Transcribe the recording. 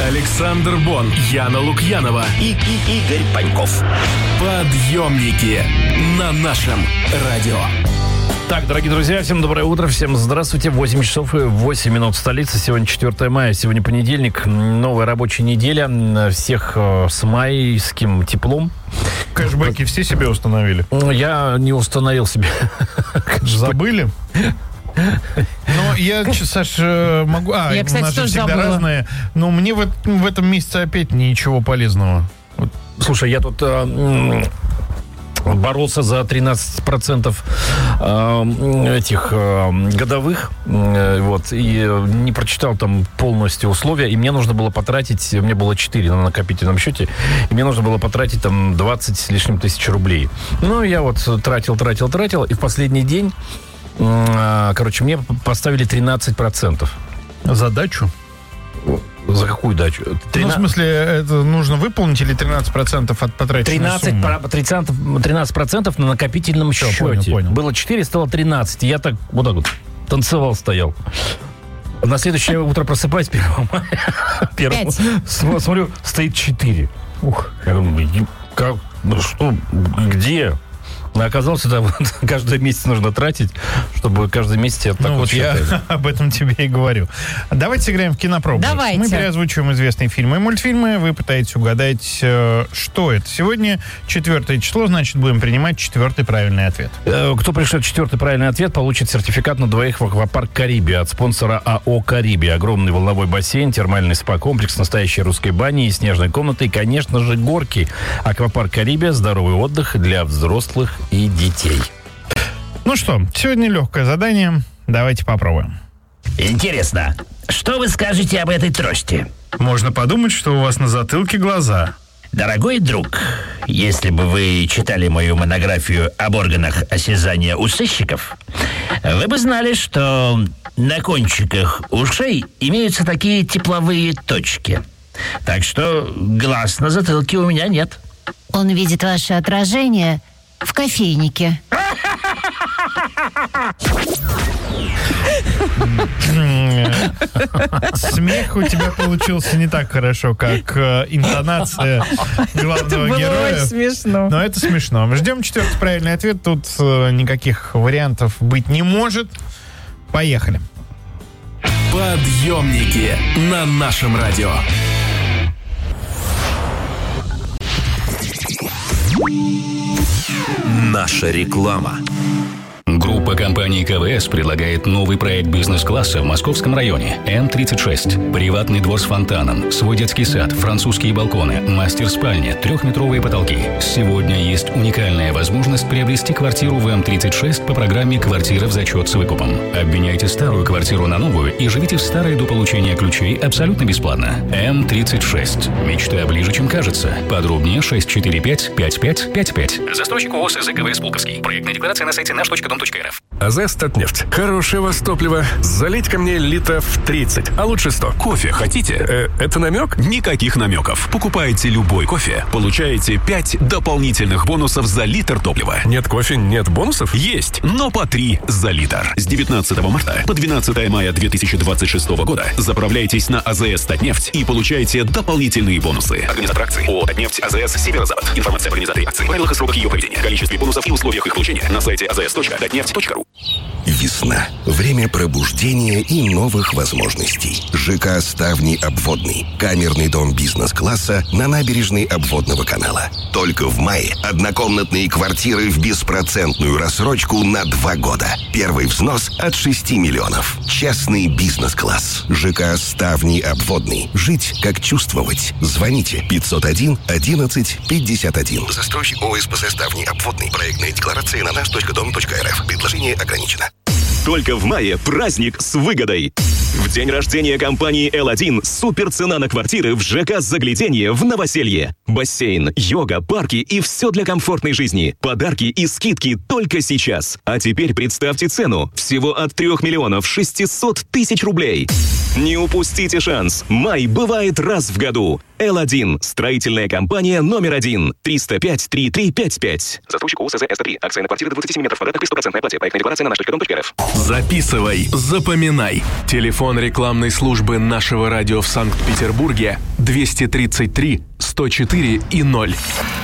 Александр Бон, Яна Лукьянова и Игорь Паньков. Подъемники на нашем радио. Так, дорогие друзья, всем доброе утро, всем здравствуйте. 8 часов и 8 минут в столице. Сегодня 4 мая, сегодня понедельник, новая рабочая неделя. Всех с майским теплом. Кэшбэки все себе установили? Я не установил себе. Забыли? Ну, я, Саш, могу... Я, кстати, у нас же тоже всегда забыла. разные. Но мне в этом месяце опять ничего полезного. Слушай, я тут... боролся за 13% этих годовых, вот, и не прочитал там полностью условия, и мне нужно было потратить, у меня было 4 на накопительном счете, и мне нужно было потратить там 20 с лишним тысяч рублей. Ну, я вот тратил, и в последний день, короче, мне поставили 13%. За дачу? За какую дачу? Ну, в смысле, это нужно выполнить или 13% от потраченной суммы? 13% на накопительном счете. Понял. Было 4, стало 13. Я так вот танцевал, стоял. На следующее утро просыпаюсь 1 мая. Смотрю, стоит 4. Ух, я думаю, как, ну что, где? Но оказалось, это каждый месяц нужно тратить, чтобы каждый месяц я так ну, вот считаю. Я об этом тебе и говорю. Давайте сыграем в кинопробу. Давайте. Мы переозвучиваем известные фильмы и мультфильмы. Вы пытаетесь угадать, что это. Сегодня 4 число, значит, будем принимать 4-й правильный ответ. Кто пришлет 4-й правильный ответ, получит сертификат на двоих в аквапарк «Карибия» от спонсора АО «Карибия». Огромный волновой бассейн, термальный спа-комплекс, настоящей русской бани и снежной комнаты, и, конечно же, горки. Аквапарк «Карибия» – здоровый отдых для взрослых и детей. Ну что, сегодня легкое задание. Давайте попробуем. Интересно, что вы скажете об этой трости? Можно подумать, что у вас на затылке глаза. Дорогой друг, если бы вы читали мою монографию об органах осязания у сыщиков, вы бы знали, что на кончиках ушей имеются такие тепловые точки. Так что глаз на затылке у меня нет. Он видит ваше отражение в кофейнике. Смех у тебя получился не так хорошо, как интонация главного Было героя. очень смешно. Но это смешно. Мы ждем 4-й правильный ответ. Тут никаких вариантов быть не может. Поехали. Подъемники на нашем радио. Наша реклама. Группа компаний КВС предлагает новый проект бизнес-класса в московском районе М36. Приватный двор с фонтаном, свой детский сад, французские балконы, мастер-спальня, 3-метровые потолки. Сегодня есть уникальная возможность приобрести квартиру в М36 по программе «Квартира в зачет с выкупом». Обменяйте старую квартиру на новую и живите в старой до получения ключей абсолютно бесплатно. М36. Мечта ближе, чем кажется. Подробнее 645-5555. Застройщик ООО СЗ КВС «Пулковский». Проектная декларация на сайте наш.дом.рф. АЗ «Статнефть». Хорошее вас топливо. Залить ко мне литров 30, а лучше 100. Кофе хотите? Это намек? Никаких намеков. Покупаете любой кофе, получаете 5 дополнительных бонусов за литр топлива. Нет кофе, нет бонусов? Есть, но по 3 за литр. С 19 марта по 12 мая 2026 года заправляйтесь на АЗС «Статнефть» и получаете дополнительные бонусы. Организатор акции ООО «Татнефть», АЗС «Северо-Запад». Информация об организаторе акции, правилах и сроках ее проведения, количестве бонусов и условиях их получения на сайте azs.tatneft.ru. Весна. Время пробуждения и новых возможностей. ЖК «Ставни Обводный». Камерный дом бизнес-класса на набережной Обводного канала. Только в мае однокомнатные квартиры в беспроцентную рассрочку на 2 года. Первый взнос от 6 миллионов. Частный бизнес-класс. ЖК «Ставни Обводный». Жить как чувствовать. Звоните 501 11 51. Застройщик ОСПС «Ставни Обводный». Проектная декларация на наш.дом.рф. Предложение ограничено. Только в мае праздник с выгодой. В день рождения компании L1 супер цена на квартиры в ЖК «Загляденье» в Новоселье. Бассейн, йога, парки и все для комфортной жизни. Подарки и скидки только сейчас. А теперь представьте цену. Всего от 3 миллионов 600 тысяч рублей. Не упустите шанс. Май бывает раз в году. L1. Строительная компания номер 1. 305-3355. Застройщик ООО СЗ СТ3. Акция на квартиры до 27 метров квадратных и 100% оплате. Проектная декларация на наш.дом.рф. Записывай, запоминай. Телефон рекламной службы нашего радио в Санкт-Петербурге 233 104 и 0.